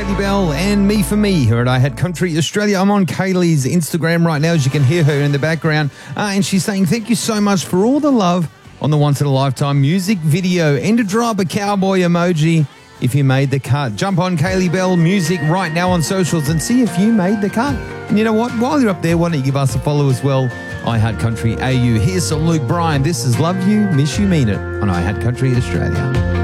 Kaylee Bell and Me for Me here at I Had Country Australia. I'm on Kaylee's Instagram right now, as you can hear her in the background. And she's saying, thank you so much for all the love on the Once in a Lifetime music video, and to drop a cowboy emoji if you made the cut. Jump on Kaylee Bell Music right now on socials and see if you made the cut. And you know what? While you're up there, why don't you give us a follow as well? I Had Country AU. Here's some Luke Bryan. This is Love You, Miss You, Mean It on I Had Country Australia.